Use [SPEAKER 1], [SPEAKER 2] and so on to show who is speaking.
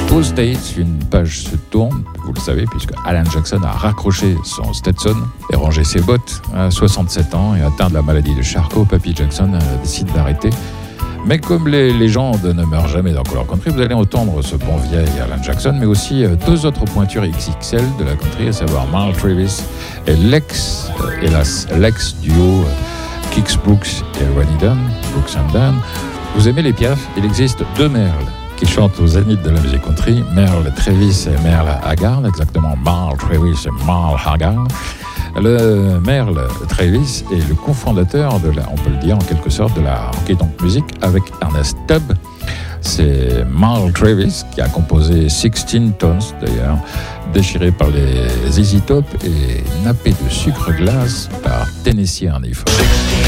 [SPEAKER 1] Aux States, une page se tourne, vous le savez, puisque Alan Jackson a raccroché son Stetson et rangé ses bottes à 67 ans et atteint de la maladie de Charcot. Papy Jackson décide d'arrêter. Mais comme les légendes ne meurent jamais dans Color Country, vous allez entendre ce bon vieil Alan Jackson, mais aussi deux autres pointures XXL de la country, à savoir Merle Travis et l'ex duo Kix Brooks et Ronnie Dunn, Brooks and Dunn. Vous aimez les Piaf? Il existe deux Merle qui chantent au zénith de la musique country, Merle Travis et Merle Haggard, exactement Merle Travis et Merle Haggard. Le Merle Travis est le cofondateur on peut le dire en quelque sorte, de la hockey donc musique avec Ernest Tubb. C'est Merle Travis qui a composé 16 Tons d'ailleurs, déchiré par les ZZ Top et nappé de sucre glace par Tennessee Ernie Ford.